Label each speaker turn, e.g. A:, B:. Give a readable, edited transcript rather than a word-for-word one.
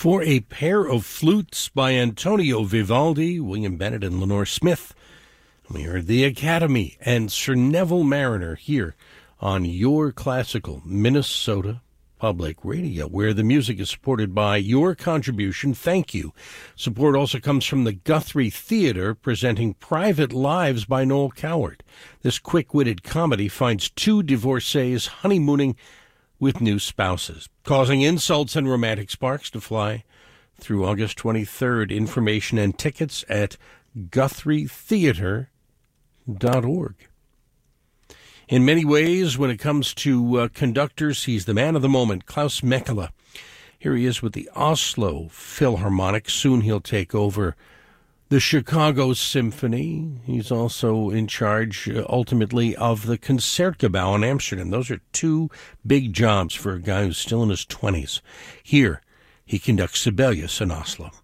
A: For a pair of flutes by Antonio Vivaldi, William Bennett, and Lenore Smith. We heard The Academy and Sir Neville Mariner here on Your Classical Minnesota Public Radio, where the music is supported by your contribution. Thank you. Support also comes from the Guthrie Theater, presenting Private Lives by Noel Coward. This quick-witted comedy finds two divorcees honeymooning with new spouses, causing insults and romantic sparks to fly through August 23rd. Information and tickets at GuthrieTheater.org. In many ways, when it comes to conductors, he's the man of the moment, Klaus Mekela. Here he is with the Oslo Philharmonic. Soon he'll take over the Chicago Symphony. He's also in charge, ultimately, of the Concertgebouw in Amsterdam. Those are two big jobs for a guy who's still in his 20s. Here, he conducts Sibelius in Oslo.